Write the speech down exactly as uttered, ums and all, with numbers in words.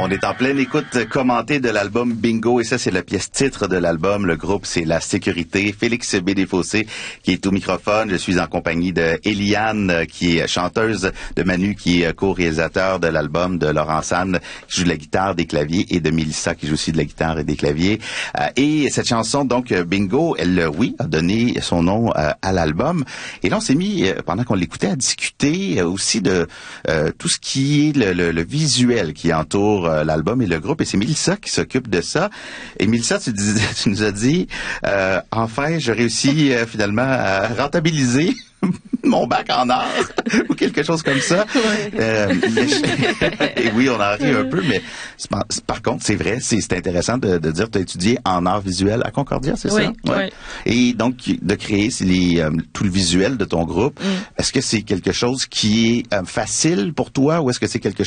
On est en pleine écoute commentée de l'album Bingo et ça, c'est la pièce titre de l'album. Le groupe, c'est La Sécurité. Félix Bédéfossé qui est au microphone. Je suis en compagnie de Eliane, qui est chanteuse, de Manu, qui est co-réalisateur de l'album, de Laurent Sanne, qui joue de la guitare, des claviers, et de Mélissa, qui joue aussi de la guitare et des claviers. Euh, et cette chanson, donc, Bingo, elle, oui, a donné son nom euh, à l'album. Et là, on s'est mis, euh, pendant qu'on l'écoutait, à discuter euh, aussi de euh, tout ce qui est le, le, le visuel qui entoure euh, l'album et le groupe. Et c'est Mélissa qui s'occupe de ça. Et Mélissa, tu, dis, tu nous as dit, euh, enfin, j'ai réussi euh, finalement à rentabiliser mon bac en art ou quelque chose comme ça. Ouais. Euh, je... Et oui, on en rit un peu, mais par, par contre, c'est vrai, c'est, c'est intéressant de, de dire que tu as étudié en art visuel à Concordia, c'est oui, ça? Ouais. Oui. Et donc, de créer les, euh, tout le visuel de ton groupe, Mm. est-ce que c'est quelque chose qui est euh, facile pour toi ou est-ce que c'est quelque